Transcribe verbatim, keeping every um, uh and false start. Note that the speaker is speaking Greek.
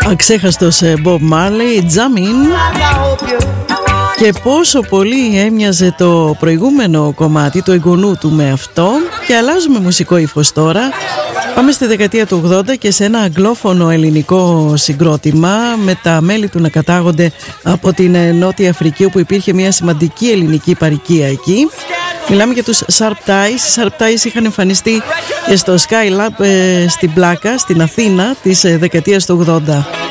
Αξέχαστος Bob Marley, Jamin. Και πόσο πολύ έμοιαζε το προηγούμενο κομμάτι του εγγονού του με αυτό. Και αλλάζουμε μουσικό ύφος τώρα. Πάμε στη δεκαετία του ογδόντα και σε ένα αγγλόφωνο ελληνικό συγκρότημα με τα μέλη του να κατάγονται από την Νότια Αφρική, όπου υπήρχε μια σημαντική ελληνική παροικία εκεί. Μιλάμε για τους Sharp Ties. Οι Sharp Ties είχαν εμφανιστεί και στο Skylab ε, στην Πλάκα, στην Αθήνα της ε, δεκαετίας του ογδόντα.